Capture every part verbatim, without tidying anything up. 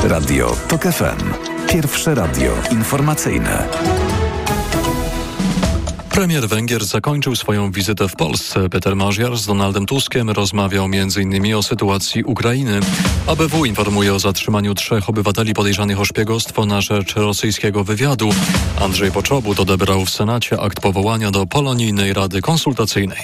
Radio TOK F M. Pierwsze radio informacyjne. Premier Węgier zakończył swoją wizytę w Polsce. Peter Maziar z Donaldem Tuskiem rozmawiał między innymi o sytuacji Ukrainy. A B W informuje o zatrzymaniu trzech obywateli podejrzanych o szpiegostwo na rzecz rosyjskiego wywiadu. Andrzej Poczobut odebrał w Senacie akt powołania do Polonijnej Rady Konsultacyjnej.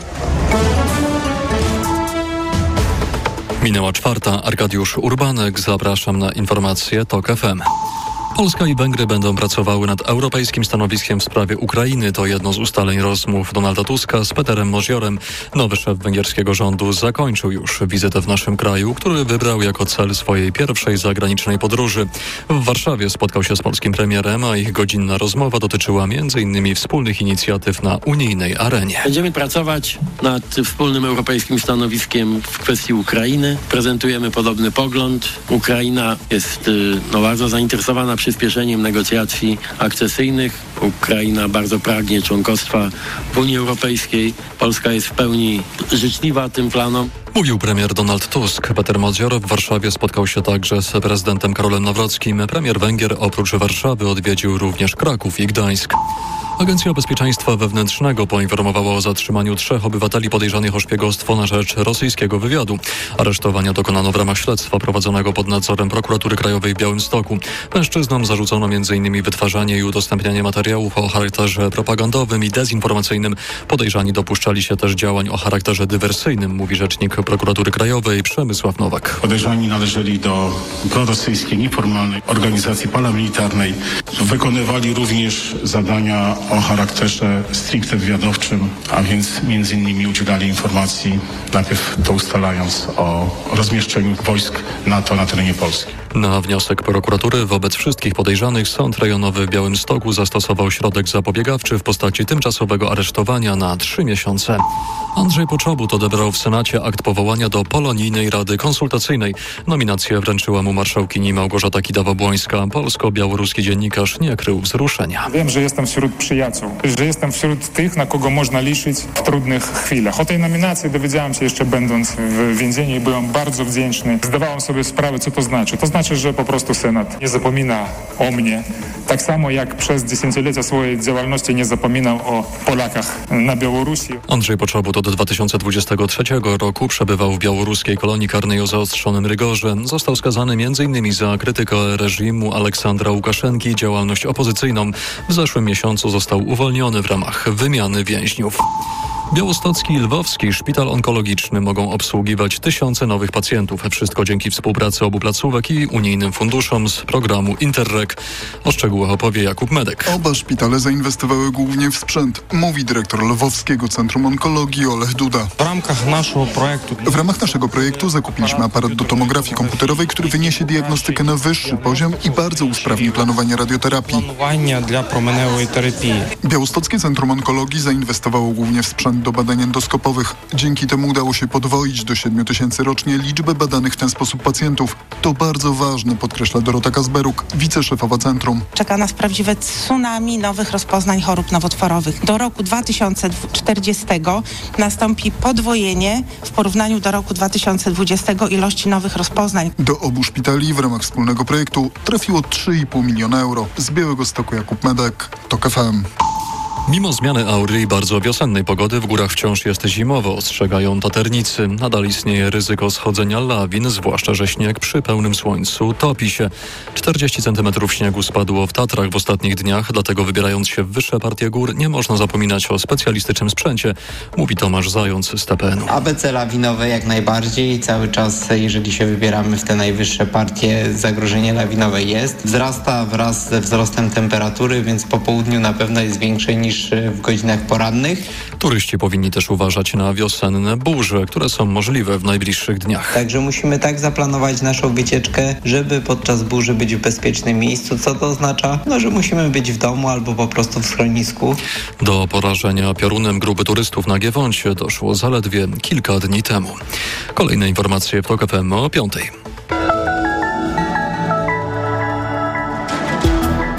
Minęła czwarta. Arkadiusz Urbanek. Zapraszam na informacje TOK F M. Polska i Węgry będą pracowały nad europejskim stanowiskiem w sprawie Ukrainy. To jedno z ustaleń rozmów Donalda Tuska z Peterem Moziorem. Nowy szef węgierskiego rządu zakończył już wizytę w naszym kraju, który wybrał jako cel swojej pierwszej zagranicznej podróży. W Warszawie spotkał się z polskim premierem, a ich godzinna rozmowa dotyczyła między innymi wspólnych inicjatyw na unijnej arenie. Będziemy pracować nad wspólnym europejskim stanowiskiem w kwestii Ukrainy. Prezentujemy podobny pogląd. Ukraina jest no, bardzo zainteresowana przyspieszeniem negocjacji akcesyjnych. Ukraina bardzo pragnie członkostwa w Unii Europejskiej. Polska jest w pełni życzliwa tym planom. Mówił premier Donald Tusk. Peter Mozior w Warszawie spotkał się także z prezydentem Karolem Nawrockim. Premier Węgier oprócz Warszawy odwiedził również Kraków i Gdańsk. Agencja Bezpieczeństwa Wewnętrznego poinformowała o zatrzymaniu trzech obywateli podejrzanych o szpiegostwo na rzecz rosyjskiego wywiadu. Aresztowania dokonano w ramach śledztwa prowadzonego pod nadzorem Prokuratury Krajowej w Białymstoku. Mężczyznom zarzucono między innymi wytwarzanie i udostępnianie materiałów o charakterze propagandowym i dezinformacyjnym. Podejrzani dopuszczali się też działań o charakterze dywersyjnym, mówi rzecznik Prokuratury Krajowej Przemysław Nowak. Podejrzani należeli do prorosyjskiej, nieformalnej organizacji paramilitarnej. Wykonywali również zadania o charakterze stricte wywiadowczym, a więc między innymi udzielali informacji, najpierw to ustalając o rozmieszczeniu wojsk NATO na terenie Polski. Na wniosek prokuratury wobec wszystkich podejrzanych Sąd Rejonowy w Białymstoku zastosował środek zapobiegawczy w postaci tymczasowego aresztowania na trzy miesiące. Andrzej Poczobut odebrał w Senacie akt powołania do Polonijnej Rady Konsultacyjnej. Nominację wręczyła mu marszałkini Małgorzata Kidawa-Błońska. Polsko-białoruski dziennikarz nie krył wzruszenia. Wiem, że jestem wśród przyjaciół, że jestem wśród tych, na kogo można liczyć w trudnych chwilach. O tej nominacji dowiedziałem się jeszcze będąc w więzieniu i byłem bardzo wdzięczny. Zdawałem sobie sprawę, co to znaczy. To znaczy, że po prostu Senat nie zapomina o mnie. Tak samo jak przez dziesięciolecia swojej działalności nie zapominał o Polakach na Białorusi. Andrzej Poczobut od dwa tysiące dwudziestego trzeciego roku przebywał w białoruskiej kolonii karnej o zaostrzonym rygorze. Został skazany między innymi za krytykę reżimu Aleksandra Łukaszenki i działalność opozycyjną. W zeszłym miesiącu został uwolniony w ramach wymiany więźniów. Białostocki i Lwowski Szpital Onkologiczny mogą obsługiwać tysiące nowych pacjentów. Wszystko dzięki współpracy obu placówek i unijnym funduszom z programu Interreg. O szczegółach opowie Jakub Medek. Oba szpitale zainwestowały głównie w sprzęt, mówi dyrektor Lwowskiego Centrum Onkologii Olech Duda. W ramach naszego projektu W ramach naszego projektu zakupiliśmy aparat do tomografii komputerowej, który wyniesie diagnostykę na wyższy poziom i bardzo usprawni planowanie radioterapii. planowania dla promieniowej terapii. Białostockie Centrum Onkologii zainwestowało głównie w sprzęt do badań endoskopowych. Dzięki temu udało się podwoić do siedmiu tysięcy rocznie liczbę badanych w ten sposób pacjentów. To bardzo ważne, podkreśla Dorota Kazberuk, wiceszefowa centrum. Czeka nas prawdziwe tsunami nowych rozpoznań chorób nowotworowych. Do roku dwa tysiące czterdziestego nastąpi podwojenie w porównaniu do roku dwa tysiące dwudziestego ilości nowych rozpoznań. Do obu szpitali w ramach wspólnego projektu trafiło trzy i pół miliona euro. Z Białegostoku Jakub Medek, TOK F M. Mimo zmiany aury i bardzo wiosennej pogody w górach wciąż jest zimowo, ostrzegają taternicy. Nadal istnieje ryzyko schodzenia lawin, zwłaszcza że śnieg przy pełnym słońcu topi się. czterdzieści centymetrów śniegu spadło w Tatrach w ostatnich dniach, dlatego wybierając się w wyższe partie gór nie można zapominać o specjalistycznym sprzęcie, mówi Tomasz Zając z T P N u. A B C lawinowe jak najbardziej. Cały czas, jeżeli się wybieramy w te najwyższe partie, zagrożenie lawinowe jest. Wzrasta wraz ze wzrostem temperatury, więc po południu na pewno jest większe niż w godzinach porannych. Turyści powinni też uważać na wiosenne burze, które są możliwe w najbliższych dniach. Także musimy tak zaplanować naszą wycieczkę, żeby podczas burzy być w bezpiecznym miejscu. Co to oznacza? No, że musimy być w domu albo po prostu w schronisku. Do porażenia piorunem grupy turystów na Giewoncie doszło zaledwie kilka dni temu. Kolejne informacje w TOK F M o piątej.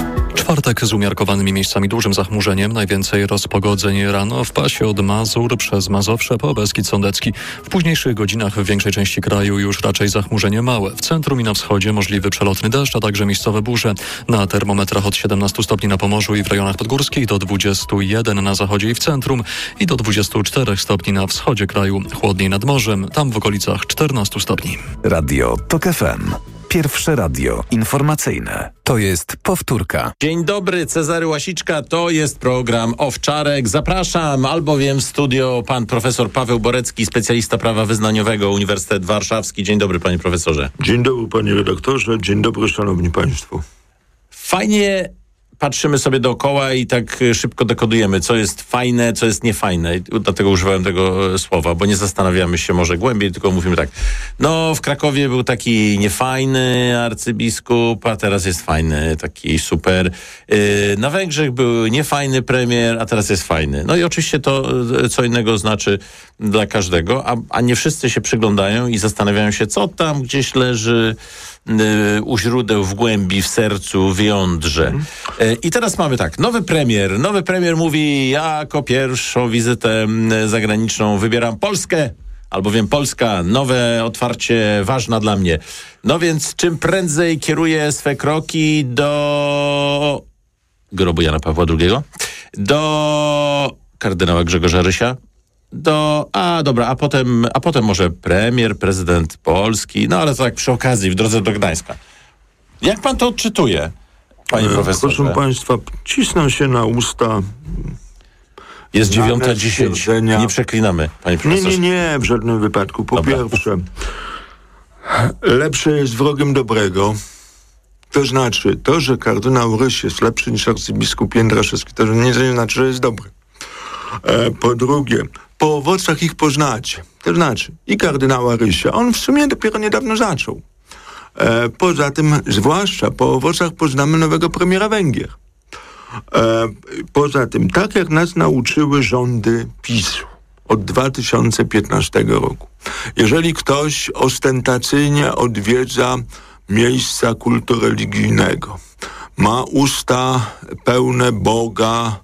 Czwartek z umiarkowanymi miejscami dużym zachmurzeniem. Najwięcej rozpogodzeń rano w pasie od Mazur przez Mazowsze po Beskid Sądecki. W późniejszych godzinach w większej części kraju już raczej zachmurzenie małe. W centrum i na wschodzie możliwy przelotny deszcz, a także miejscowe burze. Na termometrach od siedemnastu stopni na Pomorzu i w rejonach podgórskich do dwudziestu jeden na zachodzie i w centrum i do dwudziestu czterech stopni na wschodzie kraju. Chłodniej nad morzem, tam w okolicach czternastu stopni. Radio TOK F M. Pierwsze radio informacyjne. To jest powtórka. Dzień dobry, Cezary Łasiczka, to jest program Owczarek. Zapraszam, albowiem w studio pan profesor Paweł Borecki, specjalista prawa wyznaniowego, Uniwersytet Warszawski. Dzień dobry, panie profesorze. Dzień dobry, panie redaktorze. Dzień dobry, szanowni państwo. Fajnie patrzymy sobie dookoła i tak szybko dekodujemy, co jest fajne, co jest niefajne. I dlatego używałem tego słowa, bo nie zastanawiamy się może głębiej, tylko mówimy tak. No, w Krakowie był taki niefajny arcybiskup, a teraz jest fajny, taki super. Yy, na Węgrzech był niefajny premier, a teraz jest fajny. No i oczywiście to co innego znaczy dla każdego, a, a nie wszyscy się przyglądają i zastanawiają się, co tam gdzieś leży u źródeł, w głębi, w sercu, w jądrze. I teraz mamy tak, nowy premier, nowy premier mówi, ja jako pierwszą wizytę zagraniczną wybieram Polskę, albowiem Polska, nowe otwarcie, ważna dla mnie. No więc czym prędzej kieruję swe kroki do grobu Jana Pawła drugiego, do kardynała Grzegorza Rysia, do, a dobra, a potem, a potem może premier, prezydent Polski, no ale to tak przy okazji, w drodze do Gdańska. Jak pan to odczytuje, panie profesorze? Proszę państwa, cisną się na usta. Jest dziewiąta dziesięć. Nie przeklinamy, panie profesorze. Nie, nie, nie, w żadnym wypadku. Po dobra. Pierwsze, lepsze jest wrogiem dobrego. To znaczy, to, że kardynał Ryś jest lepszy niż arcybiskup Jędraszewski, to nie znaczy, że jest dobry. E, po drugie, po owocach ich poznacie. To znaczy, i kardynała Rysia, on w sumie dopiero niedawno zaczął. E, poza tym, zwłaszcza po owocach poznamy nowego premiera Węgier. E, poza tym, tak jak nas nauczyły rządy PiSu od dwa tysiące piętnastego roku. Jeżeli ktoś ostentacyjnie odwiedza miejsca kultu religijnego, ma usta pełne Boga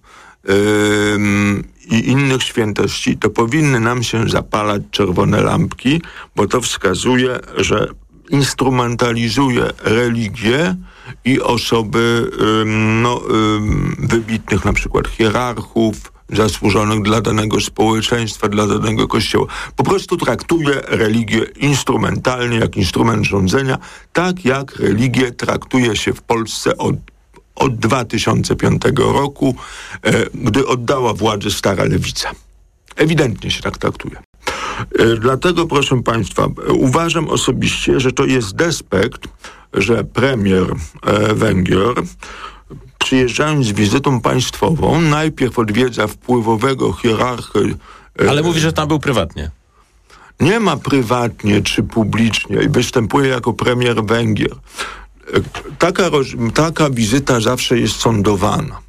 yy, i innych świętości, to powinny nam się zapalać czerwone lampki, bo to wskazuje, że instrumentalizuje religię i osoby ym, no, ym, wybitnych, na przykład hierarchów, zasłużonych dla danego społeczeństwa, dla danego kościoła. Po prostu traktuje religię instrumentalnie, jak instrument rządzenia, tak jak religię traktuje się w Polsce od od dwa tysiące piątego roku, e, gdy oddała władzę stara lewica. Ewidentnie się tak traktuje. E, dlatego, proszę państwa, e, uważam osobiście, że to jest despekt, że premier e, Węgier, przyjeżdżając z wizytą państwową, najpierw odwiedza wpływowego hierarchę. E, Ale mówi, że tam był prywatnie. Nie ma prywatnie czy publicznie i występuje jako premier Węgier. Taka, taka wizyta zawsze jest sądowana.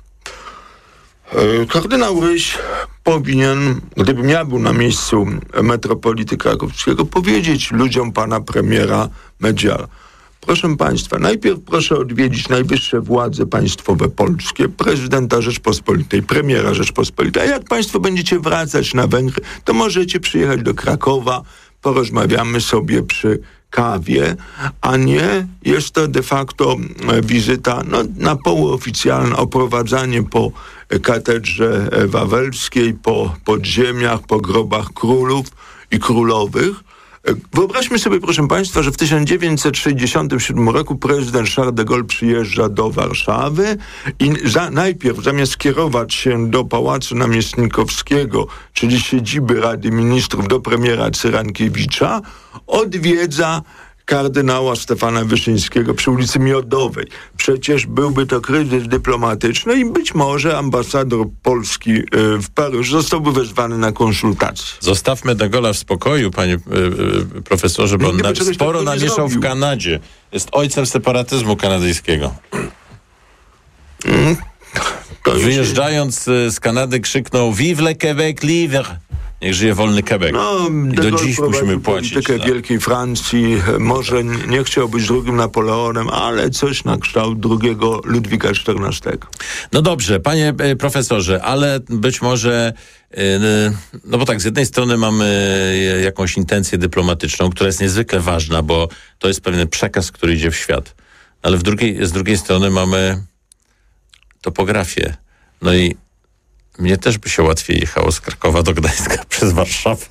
Kardynał Ryś powinien, gdybym ja był na miejscu metropolity krakowskiego, powiedzieć ludziom pana premiera Medziara: proszę państwa, najpierw proszę odwiedzić najwyższe władze państwowe polskie, prezydenta Rzeczpospolitej, premiera Rzeczpospolitej. A jak państwo będziecie wracać na Węgry, to możecie przyjechać do Krakowa, porozmawiamy sobie przy kawie, a nie jest to de facto wizyta no, na półoficjalna, oprowadzanie po katedrze wawelskiej, po podziemiach, po grobach królów i królowych. Wyobraźmy sobie, proszę państwa, że w tysiąc dziewięćset sześćdziesiątym siódmym roku prezydent Charles de Gaulle przyjeżdża do Warszawy i za, najpierw zamiast kierować się do Pałacu Namiestnikowskiego, czyli siedziby Rady Ministrów, do premiera Cyrankiewicza, odwiedza kardynała Stefana Wyszyńskiego przy ulicy Miodowej. Przecież byłby to kryzys dyplomatyczny i być może ambasador Polski w Paryżu zostałby wezwany na konsultacje. Zostawmy de Gaulle'a w spokoju, panie y, profesorze, bo on na, sporo namieszał w Kanadzie. Jest ojcem separatyzmu kanadyjskiego. Mm, Wyjeżdżając z Kanady krzyknął: Vive le Québec libre! Niech żyje wolny Quebec. No, I do dziś musimy płacić. Politykę tak. Wielkiej Francji. Może nie chciał być drugim Napoleonem, ale coś na kształt drugiego Ludwika czternastego. No dobrze, panie profesorze, ale być może, no bo tak, z jednej strony mamy jakąś intencję dyplomatyczną, która jest niezwykle ważna, bo to jest pewien przekaz, który idzie w świat. Ale w drugiej, z drugiej strony mamy topografię. No i mnie też by się łatwiej jechało z Krakowa do Gdańska przez Warszawę.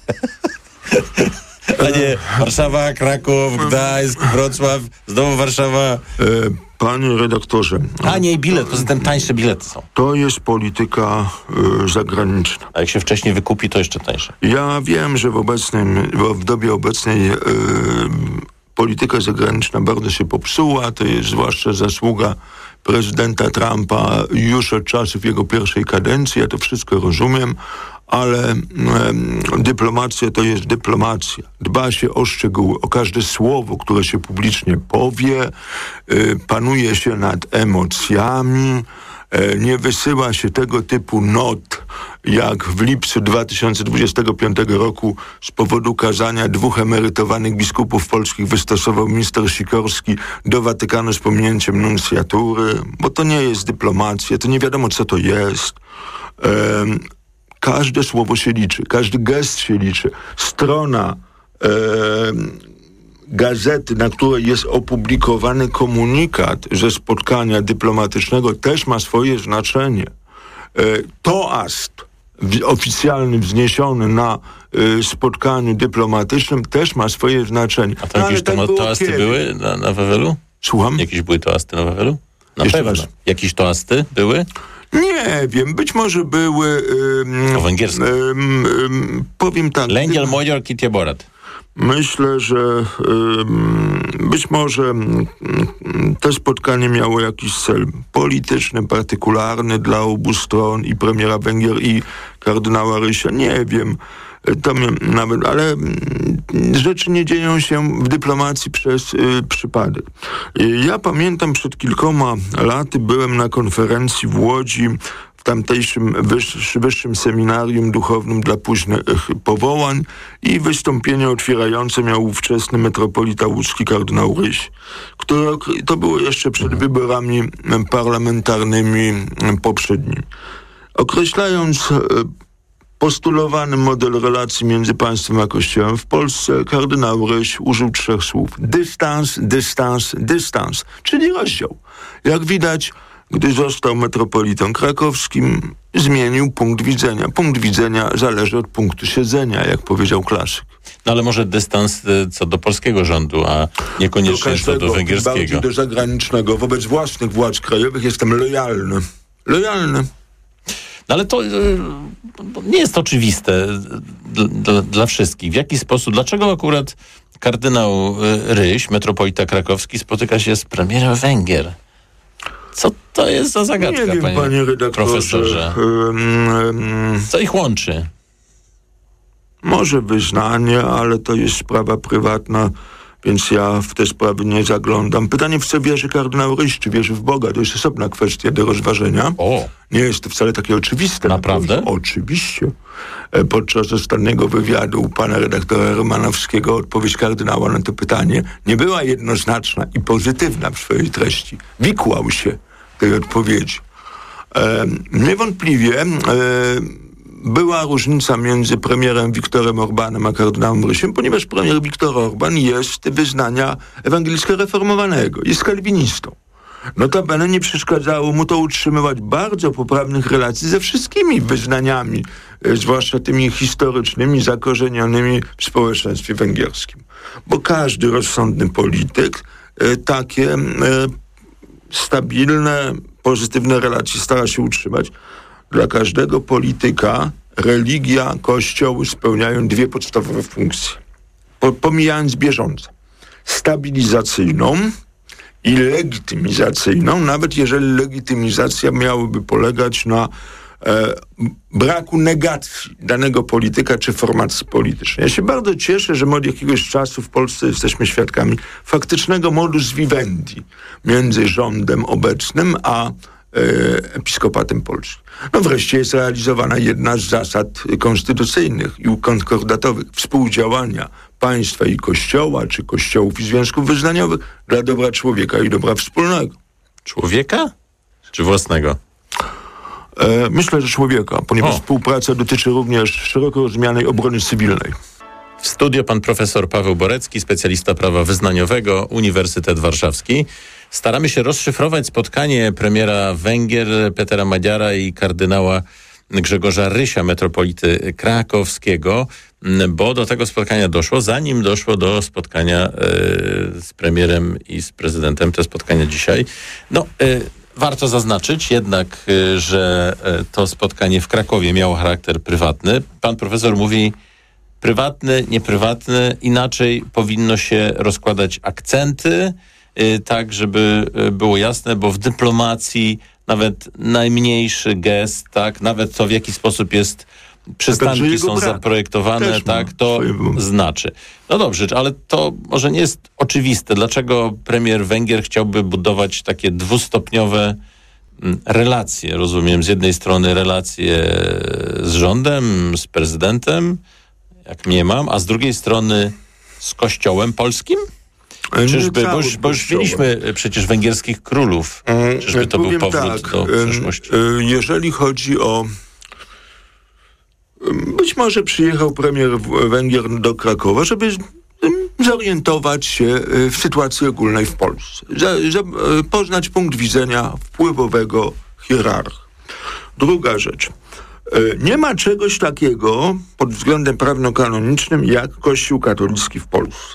A nie Warszawa, Kraków, Gdańsk, Wrocław, znowu Warszawa. E, panie redaktorze. A nie, bilet, poza tym tańsze bilety są. To jest polityka e, zagraniczna. A jak się wcześniej wykupi, to jeszcze tańsze. Ja wiem, że w obecnym, w dobie obecnej e, polityka zagraniczna bardzo się popsuła. To jest zwłaszcza zasługa prezydenta Trumpa już od czasów jego pierwszej kadencji. Ja to wszystko rozumiem, ale e, dyplomacja to jest dyplomacja. Dba się o szczegóły, o każde słowo, które się publicznie powie, e, panuje się nad emocjami, e, nie wysyła się tego typu not, jak w lipcu dwa tysiące dwudziestego piątego roku z powodu kazania dwóch emerytowanych biskupów polskich wystosował minister Sikorski do Watykanu z pominięciem nuncjatury, bo to nie jest dyplomacja, to nie wiadomo, co to jest. E, Każde słowo się liczy, każdy gest się liczy. Strona e, gazety, na której jest opublikowany komunikat ze spotkania dyplomatycznego, też ma swoje znaczenie. E, toast w, oficjalny wzniesiony na e, spotkaniu dyplomatycznym też ma swoje znaczenie. A tam jakieś to, toasty kiedy? były na, na Wawelu? Słucham? Jakieś były toasty na Wawelu? Na Jeszcze pewno. raz. Jakieś toasty były? Nie wiem, być może były... Um, to węgierskie. Um, um, powiem tak... Lengyel Magyar Kitieborat. Myślę, że um, być może um, to spotkanie miało jakiś cel polityczny, partykularny dla obu stron, i premiera Węgier, i kardynała Rysia. Nie wiem. To nawet, ale rzeczy nie dzieją się w dyplomacji przez y, przypadek. Ja pamiętam, przed kilkoma laty byłem na konferencji w Łodzi, w tamtejszym wyższ, wyższym seminarium duchownym dla późnych powołań, i wystąpienie otwierające miał ówczesny metropolita łódzki kardynał Ryś, które to było jeszcze przed wyborami parlamentarnymi poprzednimi. Określając postulowany model relacji między państwem a Kościołem w Polsce, kardynał Ryś użył trzech słów. Dystans, dystans, dystans, czyli rozdział. Jak widać, gdy został metropolitą krakowskim, zmienił punkt widzenia. Punkt widzenia zależy od punktu siedzenia, jak powiedział klasyk. No ale może dystans co do polskiego rządu, a niekoniecznie do, każdego, do węgierskiego. Bardziej do zagranicznego. Wobec własnych władz krajowych jestem lojalny. Lojalny. No ale to y, nie jest oczywiste dla, dla wszystkich. W jaki sposób, dlaczego akurat kardynał Ryś, metropolita krakowski, spotyka się z premierem Węgier? Co to jest za zagadka, nie wiem, panie, panie redaktorze. profesorze? Um, um, Co ich łączy? Może wyznanie, ale to jest sprawa prywatna, więc ja w te sprawy nie zaglądam. Pytanie, w co wierzy kardynał Ryś, czy wierzy w Boga? To jest osobna kwestia do rozważenia. O. Nie jest to wcale takie oczywiste. Naprawdę? Oczywiście. Podczas ostatniego wywiadu u pana redaktora Romanowskiego odpowiedź kardynała na to pytanie nie była jednoznaczna i pozytywna w swojej treści. Wikłał się tej odpowiedzi. E, niewątpliwie e, była różnica między premierem Viktorem Orbanem a kardynałem Rysiem, ponieważ premier Viktor Orban jest wyznania ewangelicko-reformowanego, jest kalwinistą. Notabene nie przeszkadzało mu to utrzymywać bardzo poprawnych relacji ze wszystkimi wyznaniami, e, zwłaszcza tymi historycznymi, zakorzenionymi w społeczeństwie węgierskim. Bo każdy rozsądny polityk e, takie e, stabilne, pozytywne relacje stara się utrzymać. Dla każdego polityka religia, kościoły spełniają dwie podstawowe funkcje. Po, pomijając bieżące. Stabilizacyjną i legitymizacyjną, nawet jeżeli legitymizacja miałaby polegać na e, braku negacji danego polityka czy formacji politycznej. Ja się bardzo cieszę, że my od jakiegoś czasu w Polsce jesteśmy świadkami faktycznego modus vivendi między rządem obecnym a episkopatem polskim. No wreszcie jest realizowana jedna z zasad konstytucyjnych i konkordatowych współdziałania państwa i kościoła, czy kościołów i związków wyznaniowych dla dobra człowieka i dobra wspólnego. Człowieka? Czy własnego? E, myślę, że człowieka, ponieważ o. współpraca dotyczy również szeroko rozumianej obrony cywilnej. W studio pan profesor Paweł Borecki, specjalista prawa wyznaniowego, Uniwersytet Warszawski. Staramy się rozszyfrować spotkanie premiera Węgier Petera Magyara i kardynała Grzegorza Rysia, metropolity krakowskiego, bo do tego spotkania doszło, zanim doszło do spotkania y, z premierem i z prezydentem, te spotkania dzisiaj. No, y, warto zaznaczyć jednak, y, że y, to spotkanie w Krakowie miało charakter prywatny. Pan profesor mówi prywatny, nieprywatny, inaczej powinno się rozkładać akcenty, y, tak żeby y, było jasne, bo w dyplomacji nawet najmniejszy gest, tak, nawet to w jaki sposób jest przystanki są zaprojektowane, tak, to znaczy. No dobrze, ale to może nie jest oczywiste. Dlaczego premier Węgier chciałby budować takie dwustopniowe relacje? Rozumiem, z jednej strony relacje z rządem, z prezydentem, jak nie mam, a z drugiej strony z kościołem polskim? Czyżby, bo już, bo już mieliśmy przecież węgierskich królów. Czyżby to był powrót tak, do przeszłości? Jeżeli chodzi o... Być może przyjechał premier Węgier do Krakowa, żeby zorientować się w sytuacji ogólnej w Polsce. Poznać punkt widzenia wpływowego hierarcha. Druga rzecz. Nie ma czegoś takiego pod względem prawnokanonicznym jak Kościół katolicki w Polsce.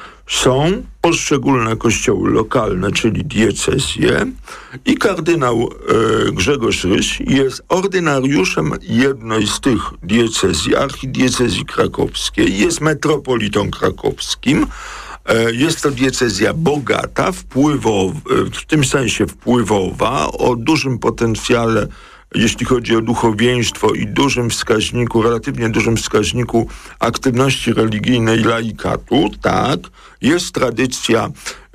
Są poszczególne kościoły lokalne, czyli diecezje, i kardynał e, Grzegorz Ryś jest ordynariuszem jednej z tych diecezji, archidiecezji krakowskiej, jest metropolitą krakowskim. E, jest to diecezja bogata, wpływowa, w tym sensie wpływowa, o dużym potencjale, jeśli chodzi o duchowieństwo i dużym wskaźniku, relatywnie dużym wskaźniku aktywności religijnej laikatu, tak, jest tradycja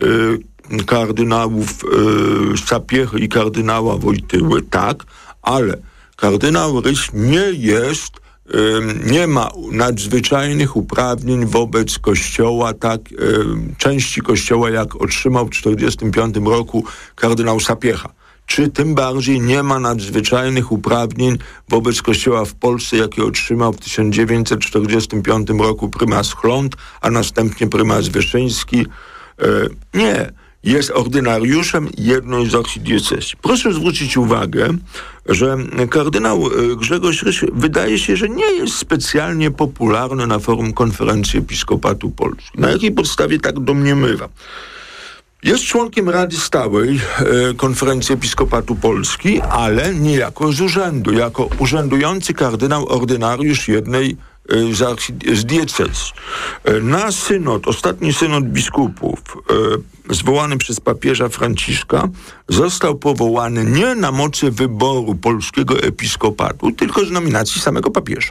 y, kardynałów y, Sapiechy i kardynała Wojtyły, tak, ale kardynał Ryś nie jest, y, nie ma nadzwyczajnych uprawnień wobec Kościoła, tak, y, części Kościoła, jak otrzymał w tysiąc dziewięćset czterdziestym piątym roku kardynał Sapiecha. Czy tym bardziej nie ma nadzwyczajnych uprawnień wobec Kościoła w Polsce, jakie otrzymał w tysiąc dziewięćset czterdziestym piątym roku prymas Chląd, a następnie prymas Wyszyński? E, nie. Jest ordynariuszem jednej z archidiecezji. Proszę zwrócić uwagę, że kardynał Grzegorz Ryś wydaje się, że nie jest specjalnie popularny na forum Konferencji Episkopatu Polski. Na jakiej podstawie tak domniemywam? Jest członkiem Rady Stałej e, Konferencji Episkopatu Polski, ale niejako z urzędu, jako urzędujący kardynał ordynariusz jednej e, z, archi- z diecezji. E, na synod, ostatni synod biskupów, e, zwołany przez papieża Franciszka, został powołany nie na mocy wyboru polskiego episkopatu, tylko z nominacji samego papieża.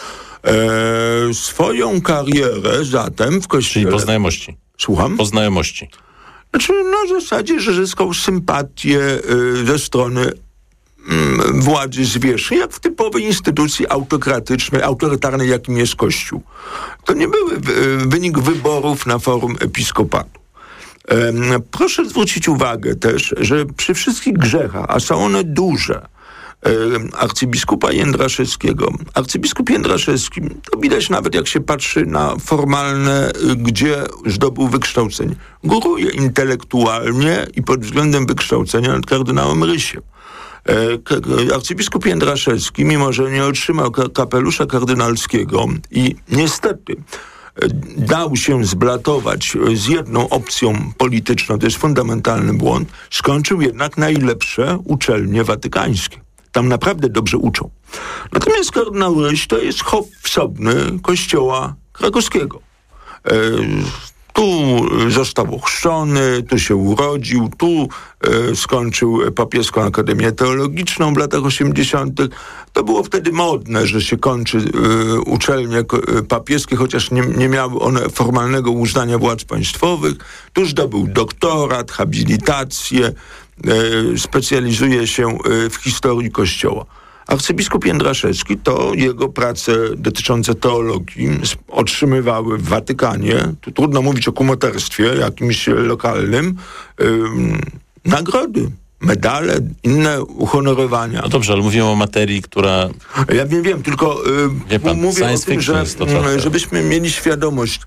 E, swoją karierę zatem w kościele... Czyli po znajomości. Słucham? Po znajomości. Znaczy, na zasadzie, że zyskał sympatię y, ze strony y, władzy zwierzchnej, jak w typowej instytucji autokratycznej, autorytarnej, jakim jest Kościół. To nie był y, wynik wyborów na forum episkopatu. Y, proszę zwrócić uwagę też, że przy wszystkich grzechach, a są one duże, arcybiskupa Jędraszewskiego. Arcybiskup Jędraszewski, to widać nawet jak się patrzy na formalne, gdzie zdobył wykształcenie. Góruje intelektualnie i pod względem wykształcenia nad kardynałem Rysiem. Arcybiskup Jędraszewski, mimo że nie otrzymał kapelusza kardynalskiego i niestety dał się zblatować z jedną opcją polityczną, to jest fundamentalny błąd, skończył jednak najlepsze uczelnie watykańskie. Tam naprawdę dobrze uczą. Natomiast kardynał Ryś to jest chop wsobny kościoła krakowskiego. E, Tu został ochrzczony, tu się urodził, tu e, skończył Papieską Akademię Teologiczną w latach osiemdziesiątych. To było wtedy modne, że się kończy e, uczelnie papieskie, chociaż nie, nie miały one formalnego uznania władz państwowych. Tu zdobył doktorat, habilitację, e, specjalizuje się e, w historii Kościoła. Arcybiskup Jędraszewski to jego prace dotyczące teologii otrzymywały w Watykanie, tu trudno mówić o kumoterstwie jakimś lokalnym, ym, nagrody, medale, inne uhonorowania. No dobrze, ale mówimy o materii, która... Ja wiem, wiem, tylko y, pan, mówię o tym, że, żebyśmy mieli świadomość,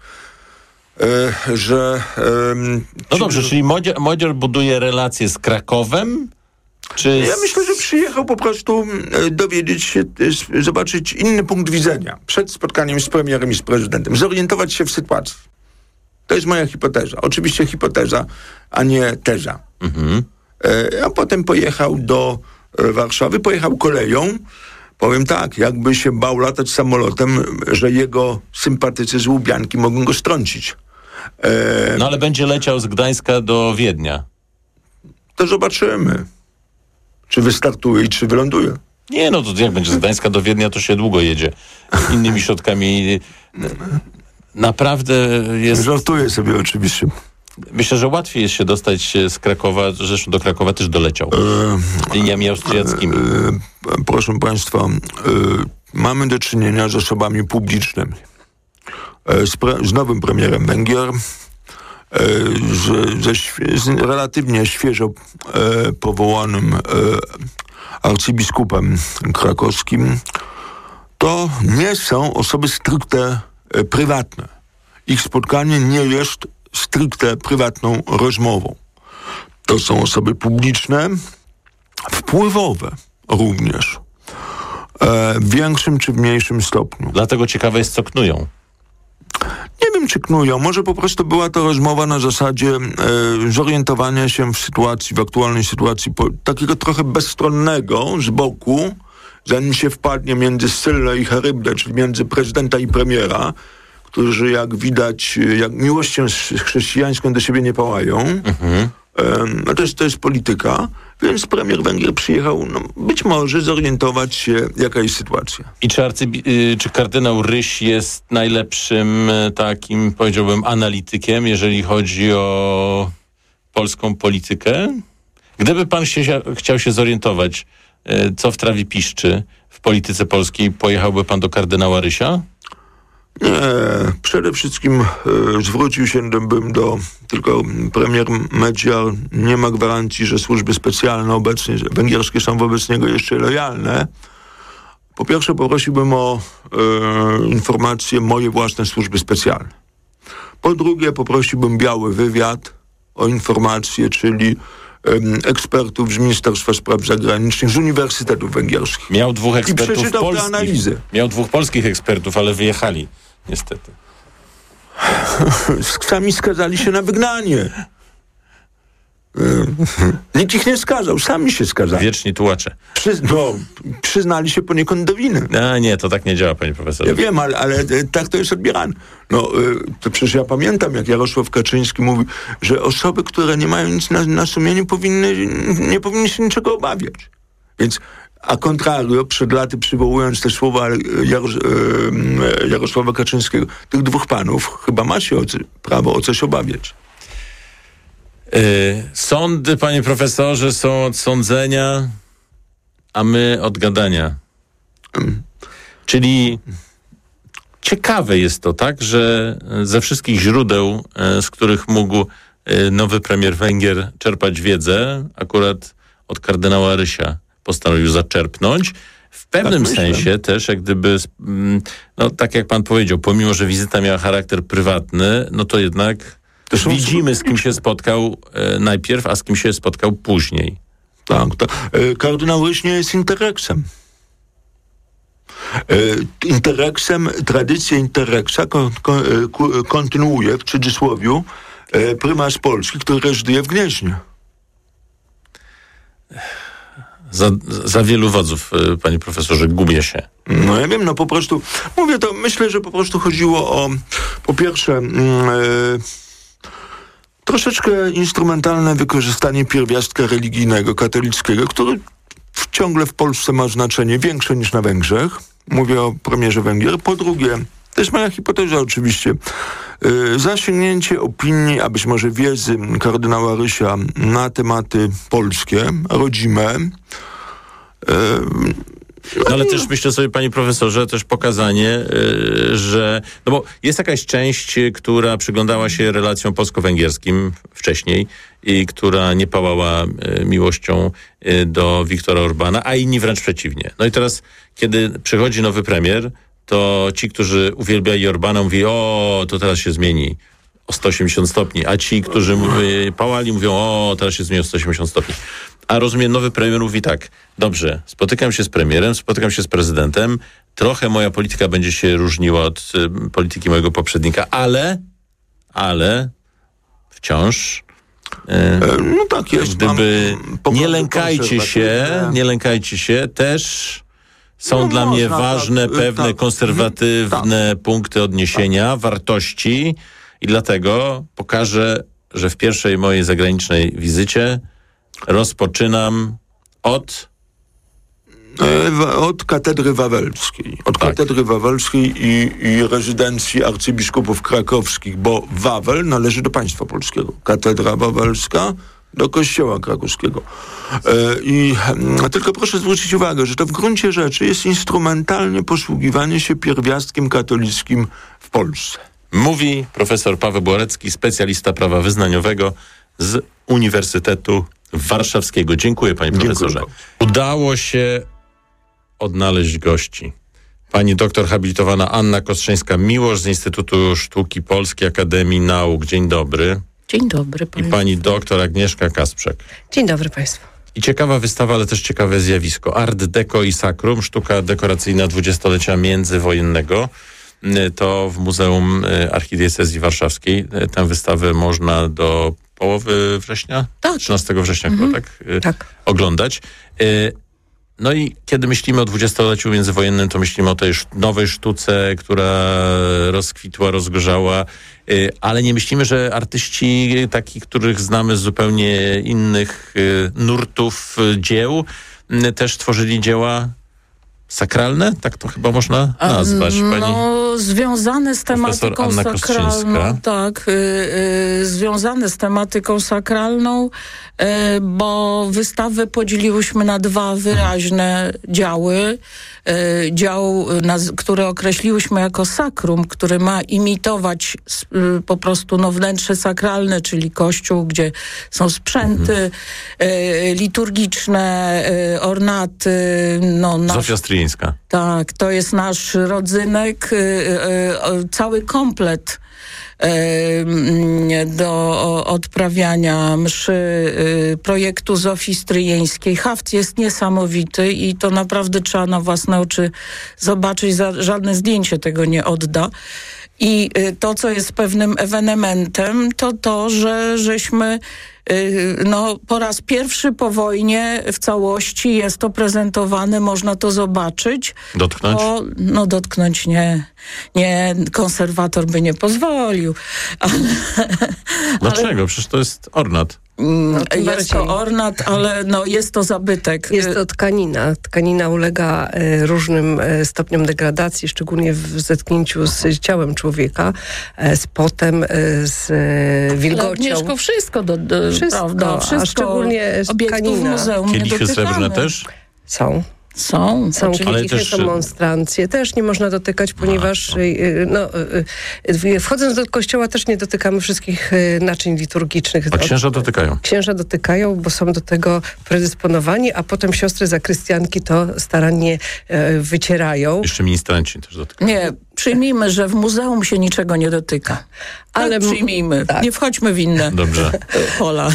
y, że... Y, no dobrze, czyli Modzior, Modzior buduje relacje z Krakowem, czy... Ja myślę, że przyjechał po prostu dowiedzieć się, zobaczyć inny punkt widzenia przed spotkaniem z premierem i z prezydentem, zorientować się w sytuacji. To jest moja hipoteza. Oczywiście hipoteza, a nie teza. Mhm. A potem pojechał do Warszawy, pojechał koleją. Powiem tak, jakby się bał latać samolotem, że jego sympatycy z Łubianki mogą go strącić. E... No ale będzie leciał z Gdańska do Wiednia. To zobaczymy. Czy wystartuje i czy wyląduje? Nie, no to jak będzie z Gdańska do Wiednia, to się długo jedzie. Innymi środkami. Naprawdę jest... Żartuję sobie oczywiście. Myślę, że łatwiej jest się dostać z Krakowa, zresztą do Krakowa też doleciał. E, liniami austriackimi. E, proszę państwa, e, mamy do czynienia z osobami publicznymi. E, z, pre, z nowym premierem Węgier, Z, ze, z relatywnie świeżo e, powołanym e, arcybiskupem krakowskim, to nie są osoby stricte e, prywatne. Ich spotkanie nie jest stricte prywatną rozmową. To są osoby publiczne, wpływowe również, e, w większym czy w mniejszym stopniu. Dlatego ciekawe jest, co knują. Nie wiem, czy knują. Może po prostu była to rozmowa na zasadzie e, zorientowania się w sytuacji, w aktualnej sytuacji, po, takiego trochę bezstronnego z boku, zanim się wpadnie między Scyllę i Charybdę, czyli między prezydenta i premiera, którzy jak widać, jak miłością chrześcijańską do siebie nie pałają. Mhm. E, no to jest, to jest polityka. Więc premier Węgier przyjechał, no, być może zorientować się, jaka jest sytuacja. I czy, arcybi- czy kardynał Ryś jest najlepszym takim, powiedziałbym, analitykiem, jeżeli chodzi o polską politykę? Gdyby pan się, chciał się zorientować, co w trawie piszczy w polityce polskiej, pojechałby pan do kardynała Rysia? Nie, przede wszystkim e, zwrócił się bym do, tylko premier Medziar nie ma gwarancji, że służby specjalne obecnie, węgierskie są wobec niego jeszcze lojalne. Po pierwsze poprosiłbym o e, informacje moje własne służby specjalne. Po drugie poprosiłbym biały wywiad o informacje, czyli e, ekspertów z Ministerstwa Spraw Zagranicznych, z uniwersytetów węgierskich. Miał dwóch ekspertów I przeczytał polskich. te analizy. Miał dwóch polskich ekspertów, ale wyjechali. Niestety. Sami skazali się na wygnanie. Nikt ich nie skazał, sami się skazali. Wieczni tułacze. Przy, no, przyznali się poniekąd do winy. A nie, to tak nie działa, panie profesorze. Ja wiem, ale, ale tak to jest odbierane. No, to przecież ja pamiętam, jak Jarosław Kaczyński mówi, że osoby, które nie mają nic na, na sumieniu, powinny, nie powinny się niczego obawiać. Więc a contrario, przed laty przywołując te słowa Jaros, e, Jarosława Kaczyńskiego, tych dwóch panów chyba ma się o, prawo o coś obawiać. Yy, sądy, panie profesorze, są od sądzenia, a my od gadania. Hmm. Czyli ciekawe jest to, tak, że ze wszystkich źródeł, z których mógł nowy premier Węgier czerpać wiedzę, akurat od kardynała Rysia postanowił zaczerpnąć. W pewnym tak sensie też, jak gdyby, no tak jak pan powiedział, pomimo, że wizyta miała charakter prywatny, no to jednak to widzimy, z kim się spotkał e, najpierw, a z kim się spotkał później. Tak, tak. E, kardynał Ryś nie jest interreksem. E, interreksem, tradycję interreksa kon, kon, kontynuuje w cudzysłowiu e, prymas Polski, który rezyduje w Gnieźnie. Za, za wielu wodzów, panie profesorze, gubię się. No ja wiem, no po prostu, mówię to, myślę, że po prostu chodziło o, po pierwsze, yy, troszeczkę instrumentalne wykorzystanie pierwiastka religijnego, katolickiego, który ciągle w Polsce ma znaczenie większe niż na Węgrzech. Mówię o premierze Węgier. Po drugie, to jest moja hipoteza oczywiście, yy, zasięgnięcie opinii, a być może wiedzy kardynała Rysia na tematy polskie, rodzime. Yy, No ale też myślę sobie, panie profesorze, też pokazanie, yy, że... No bo jest jakaś część, która przyglądała się relacjom polsko-węgierskim wcześniej i która nie pałała yy, miłością yy, do Viktora Orbana, a inni wręcz przeciwnie. No i teraz, kiedy przychodzi nowy premier, to ci, którzy uwielbiali Orbana, mówi, o, to teraz się zmieni o sto osiemdziesiąt stopni, a ci, którzy yy, pałali, mówią, o, teraz się zmieni o sto osiemdziesiąt stopni. A rozumiem, nowy premier mówi tak, dobrze, spotykam się z premierem, spotykam się z prezydentem, trochę moja polityka będzie się różniła od y, polityki mojego poprzednika, ale, ale wciąż y, e, no tak jest, gdyby nie lękajcie się, nie lękajcie się, też są no dla mnie ważne tak, pewne tak, konserwatywne tak. punkty odniesienia, wartości i dlatego pokażę, że w pierwszej mojej zagranicznej wizycie rozpoczynam od... Od katedry wawelskiej. Od tak. katedry wawelskiej i, i rezydencji arcybiskupów krakowskich, bo Wawel należy do państwa polskiego. Katedra wawelska do kościoła krakowskiego. E, I e, tylko proszę zwrócić uwagę, że to w gruncie rzeczy jest instrumentalnie posługiwanie się pierwiastkiem katolickim w Polsce. Mówi profesor Paweł Borecki, specjalista prawa wyznaniowego z Uniwersytetu Warszawskiego. Dziękuję, panie profesorze. Dziękuję. Udało się odnaleźć gości. Pani doktor habilitowana Anna Kostrzeńska-Miłosz z Instytutu Sztuki Polskiej Akademii Nauk. Dzień dobry. Dzień dobry państwu. I pani doktor Agnieszka Kasprzak. Dzień dobry państwu. I ciekawa wystawa, ale też ciekawe zjawisko. Art Deco i Sakrum, sztuka dekoracyjna dwudziestolecia międzywojennego. To w Muzeum Archidiecezji Warszawskiej. Tę wystawę można do połowy września? Tak. trzynastego września mhm. chyba, tak? Tak. Oglądać. No i kiedy myślimy o dwudziestoleciu międzywojennym, to myślimy o tej nowej sztuce, która rozkwitła, rozgorzała, ale nie myślimy, że artyści takich, których znamy z zupełnie innych nurtów dzieł, też tworzyli dzieła sakralne? Tak to chyba można nazwać. Pani no, związane z tematyką sakralną. Tak, y, y, związane z tematyką sakralną, y, bo wystawę podzieliłyśmy na dwa wyraźne działy. Y, dział, naz- który określiłyśmy jako sakrum, który ma imitować y, po prostu no, wnętrze sakralne, czyli kościół, gdzie są sprzęty mhm. y, liturgiczne, y, ornaty. No, nasz... Zofia Stryjeńska. Tak, to jest nasz rodzynek, y, y, y, cały komplet y, do odprawiania mszy y, projektu Zofii Stryjeńskiej. Haft jest niesamowity i to naprawdę trzeba na własne oczy zobaczyć. Za, żadne zdjęcie tego nie odda. I y, to, co jest pewnym ewenementem, to to, że żeśmy no, po raz pierwszy po wojnie w całości jest to prezentowane, można to zobaczyć. Dotknąć? Bo, no dotknąć nie. Nie, konserwator by nie pozwolił. Ale, Dlaczego? Ale, Przecież to jest ornat. No, jest bardziej. To ornat, ale no, jest to zabytek. Jest to tkanina. Tkanina ulega e, różnym e, stopniom degradacji, szczególnie w zetknięciu z ciałem człowieka, e, z potem, e, z e, wilgocią. Agnieszko, wszystko, do, do, wszystko, prawda? Wszystko, a szczególnie tkanina. Muzeum Kielichy srebrne też? Są. Są, są kielichy, też... są monstrancje. Też nie można dotykać, ponieważ no, no, wchodząc do kościoła też nie dotykamy wszystkich naczyń liturgicznych. A księża dotykają? Księża dotykają, bo są do tego predysponowani, a potem siostry zakrystianki to starannie e, wycierają. Jeszcze ministranci też dotykają. Nie, przyjmijmy, że w muzeum się niczego nie dotyka. Ale tak, przyjmijmy. Tak. Nie wchodźmy w inne Dobrze. pola.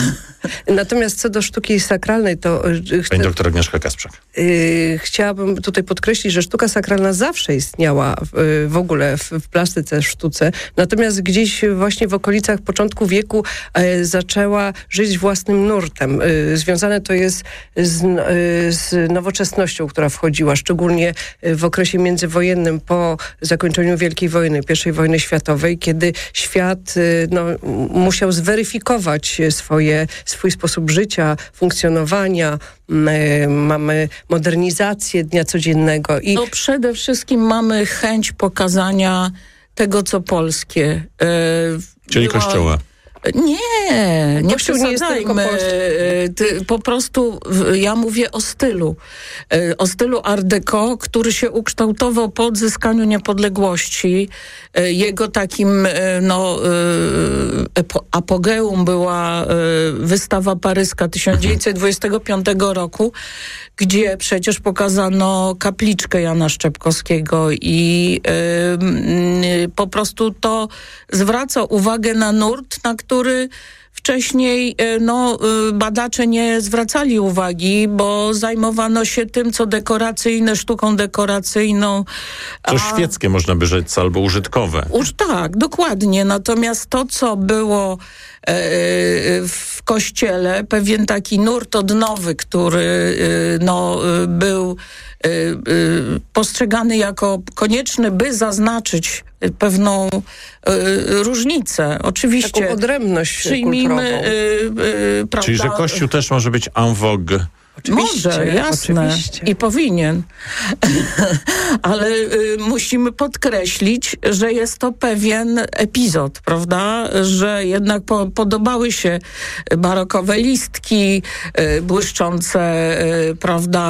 Natomiast co do sztuki sakralnej, to... Chcę, Pani doktor Agnieszka Kasprzak. Yy, chciałabym tutaj podkreślić, że sztuka sakralna zawsze istniała w, w ogóle w, w plastyce, w sztuce. Natomiast gdzieś właśnie w okolicach początku wieku e, zaczęła żyć własnym nurtem. E, związane to jest z, e, z nowoczesnością, która wchodziła, szczególnie w okresie międzywojennym po zakończeniu Wielkiej Wojny, pierwszej wojny światowej, kiedy świat e, no, musiał zweryfikować swoje, swój sposób życia, funkcjonowania. E, mamy modernizację dnia codziennego. I no przede wszystkim mamy chęć pokazania tego, co polskie. E, Czyli była... Kościoła. Nie, nie Kościół nie jest tylko polski. Po prostu ja mówię o stylu. O stylu Art Deco, który się ukształtował po odzyskaniu niepodległości. Jego takim no, apogeum była wystawa paryska tysiąc dziewięćset dwudziestego piątego roku, gdzie przecież pokazano kapliczkę Jana Szczepkowskiego i y, po prostu to zwraca uwagę na nurt, na który wcześniej no, badacze nie zwracali uwagi, bo zajmowano się tym, co dekoracyjne, sztuką dekoracyjną. Co a... świeckie można by rzec, albo użytkowe. Już tak, dokładnie. Natomiast to, co było e, w kościele, pewien taki nurt odnowy, który e, no, był e, e, postrzegany jako konieczny, by zaznaczyć pewną y, różnicę. Oczywiście. Taką odrębność przyjmijmy, y, y, prawda? Czyli, że Kościół też może być en vogue. Oczywiście, może, jasne. Oczywiście. I powinien. Ale y, musimy podkreślić, że jest to pewien epizod, prawda? Że jednak po, podobały się barokowe listki, y, błyszczące, y, prawda,